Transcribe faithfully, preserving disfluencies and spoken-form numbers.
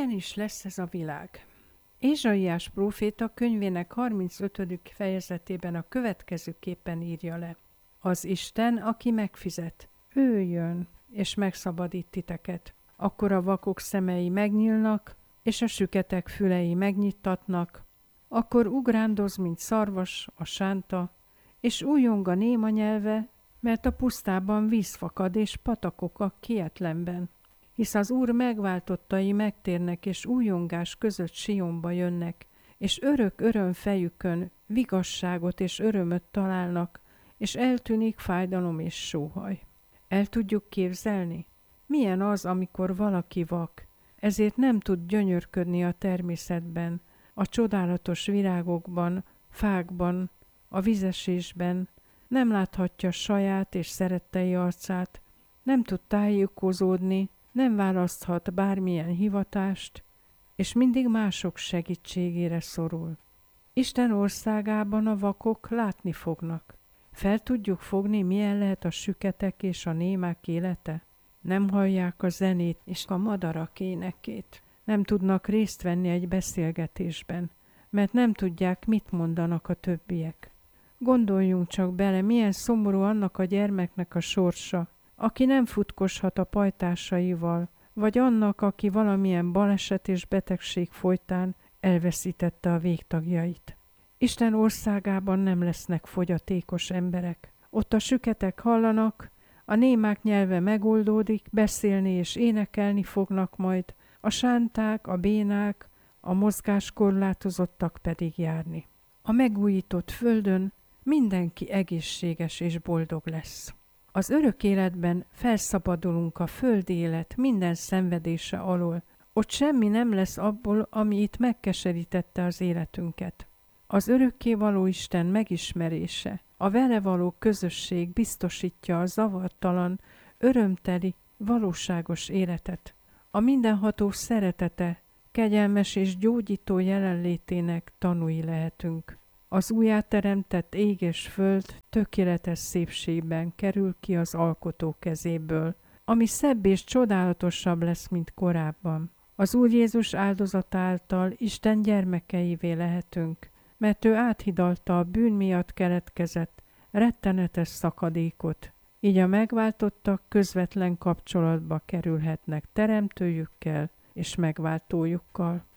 Milyen is lesz ez a világ? Ézsaiás próféta könyvének harmincötödik fejezetében a következőképpen írja le. Az Isten, aki megfizet, ő jön, és megszabadít titeket. Akkor a vakok szemei megnyílnak, és a süketek fülei megnyittatnak. Akkor ugrándoz, mint szarvas, a sánta, és újjong a néma nyelve, mert a pusztában víz fakad, és patakok a kietlenben. Hisz az Úr megváltottai megtérnek, és újongás között Sionba jönnek, és örök öröm fejükön vigasságot és örömöt találnak, és eltűnik fájdalom és sóhaj. El tudjuk képzelni? Milyen az, amikor valaki vak, ezért nem tud gyönyörködni a természetben, a csodálatos virágokban, fákban, a vizesésben, nem láthatja saját és szerettei arcát, nem tud tájékozódni, nem választhat bármilyen hivatást, és mindig mások segítségére szorul. Isten országában a vakok látni fognak. Fel tudjuk fogni, milyen lehet a süketek és a némák élete? Nem hallják a zenét és a madarak énekét. Nem tudnak részt venni egy beszélgetésben, mert nem tudják, mit mondanak a többiek. Gondoljunk csak bele, milyen szomorú annak a gyermeknek a sorsa, aki nem futkoshat a pajtásaival, vagy annak, aki valamilyen baleset és betegség folytán elveszítette a végtagjait. Isten országában nem lesznek fogyatékos emberek. Ott a süketek hallanak, a némák nyelve megoldódik, beszélni és énekelni fognak majd, a sánták, a bénák, a mozgáskorlátozottak pedig járni. A megújított földön mindenki egészséges és boldog lesz. Az örök életben felszabadulunk a földi élet minden szenvedése alól. Ott semmi nem lesz abból, ami itt megkeserítette az életünket. Az örökkévaló Isten megismerése, a vele való közösség biztosítja a zavartalan, örömteli, valóságos életet. A mindenható szeretete, kegyelmes és gyógyító jelenlétének tanúi lehetünk. Az újjáteremtett ég és föld tökéletes szépségben kerül ki az alkotó kezéből, ami szebb és csodálatosabb lesz, mint korábban. Az Úr Jézus áldozata által Isten gyermekeivé lehetünk, mert ő áthidalta a bűn miatt keletkezett rettenetes szakadékot, így a megváltottak közvetlen kapcsolatba kerülhetnek teremtőjükkel és megváltójukkal.